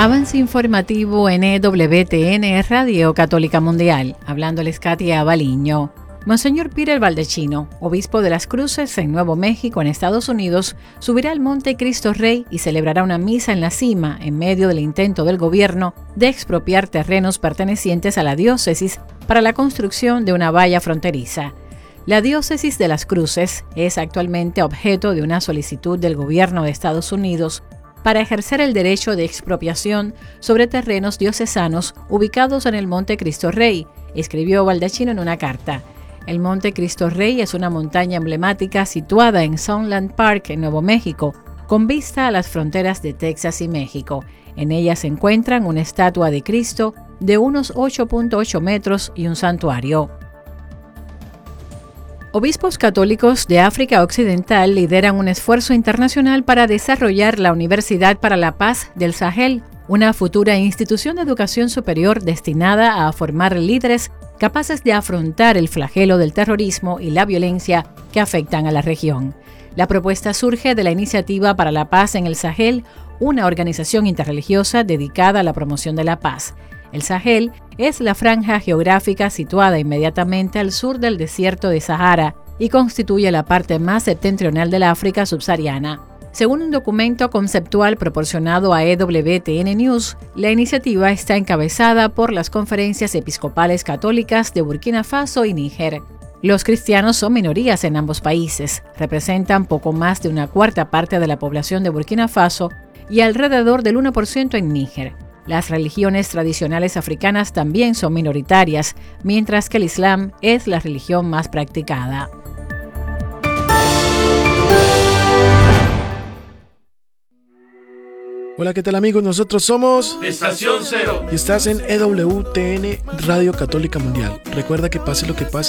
Avance informativo en EWTN Radio Católica Mundial. Hablándoles Katia Baliño. Monseñor Peter Baldacchino, obispo de Las Cruces en Nuevo México, en Estados Unidos, subirá al Monte Cristo Rey y celebrará una misa en la cima en medio del intento del gobierno de expropiar terrenos pertenecientes a la diócesis para la construcción de una valla fronteriza. La diócesis de Las Cruces es actualmente objeto de una solicitud del gobierno de Estados Unidos para ejercer el derecho de expropiación sobre terrenos diocesanos ubicados en el Monte Cristo Rey, escribió Baldacchino en una carta. El Monte Cristo Rey es una montaña emblemática situada en Sunland Park, en Nuevo México, con vista a las fronteras de Texas y México. En ella se encuentran una estatua de Cristo de unos 8.8 metros y un santuario. Obispos católicos de África Occidental lideran un esfuerzo internacional para desarrollar la Universidad para la Paz del Sahel, una futura institución de educación superior destinada a formar líderes capaces de afrontar el flagelo del terrorismo y la violencia que afectan a la región. La propuesta surge de la Iniciativa para la Paz en el Sahel, una organización interreligiosa dedicada a la promoción de la paz. El Sahel es la franja geográfica situada inmediatamente al sur del desierto de Sahara y constituye la parte más septentrional del África subsahariana. Según un documento conceptual proporcionado a EWTN News, la iniciativa está encabezada por las conferencias episcopales católicas de Burkina Faso y Níger. Los cristianos son minorías en ambos países, representan poco más de una cuarta parte de la población de Burkina Faso y alrededor del 1% en Níger. Las religiones tradicionales africanas también son minoritarias, mientras que el Islam es la religión más practicada. Hola, ¿qué tal amigos? Nosotros somos Estación Cero y estás en EWTN Radio Católica Mundial. Recuerda que pase lo que pase,